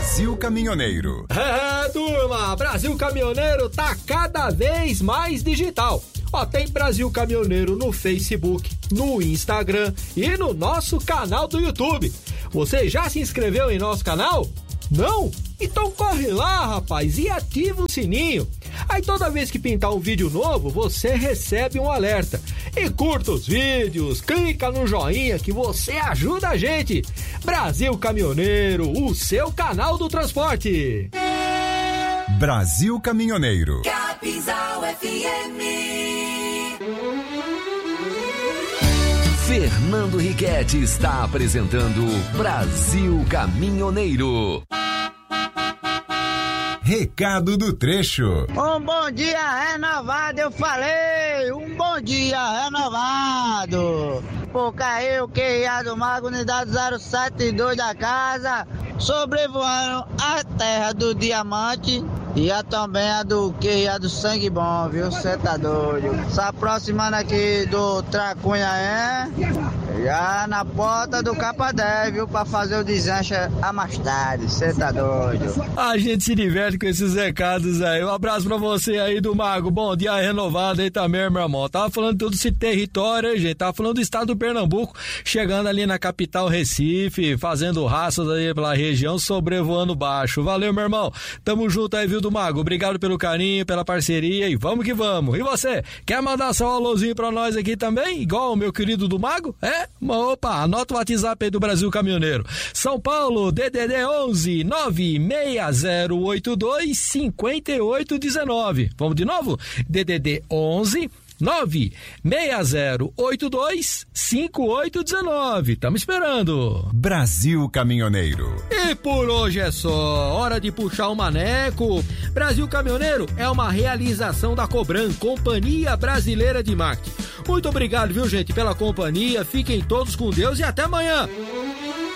Brasil Caminhoneiro. Turma, Brasil Caminhoneiro tá cada vez mais digital. Ó, tem Brasil Caminhoneiro no Facebook, no Instagram e no nosso canal do YouTube. Você já se inscreveu em nosso canal? Não? Então corre lá, rapaz, e ativa o sininho. Aí toda vez que pintar um vídeo novo, você recebe um alerta. E curta os vídeos, clica no joinha que você ajuda a gente. Brasil Caminhoneiro, o seu canal do transporte. Brasil Caminhoneiro. Capinzal FM. Fernando Riquetti está apresentando Brasil Caminhoneiro. Recado do trecho. Um bom dia renovado, eu falei! Um bom dia renovado! Por Caio, QIA do Mago, unidade 072 da casa, sobrevoando a terra do diamante e também a do QIA do sangue bom, viu? Cê tá doido. Se aproximando aqui do Tracunhaé, já na porta do Capa 10, viu? Pra fazer o desanche a mais tarde, cê tá doido. A gente se diverte com esses recados aí. Um abraço pra você aí do Mago. Bom dia renovado aí também, meu irmão. Tava falando todo esse território aí, gente. Tava falando do estado do Pernambuco, chegando ali na capital Recife, fazendo raças aí pela região, sobrevoando baixo. Valeu, meu irmão. Tamo junto aí, viu, do Mago. Obrigado pelo carinho, pela parceria e vamos que vamos. E você, quer mandar seu alôzinho pra nós aqui também? Igual o meu querido do Mago? É? Opa, anota o WhatsApp aí do Brasil Caminhoneiro. São Paulo, DDD 11 96082 5819. Vamos de novo? DDD 11 96082 5819. Tamo esperando. Brasil Caminhoneiro. E por hoje é só. Hora de puxar o maneco. Brasil Caminhoneiro é uma realização da Cobran, Companhia Brasileira de Marketing. Muito obrigado, viu, gente, pela companhia. Fiquem todos com Deus e até amanhã.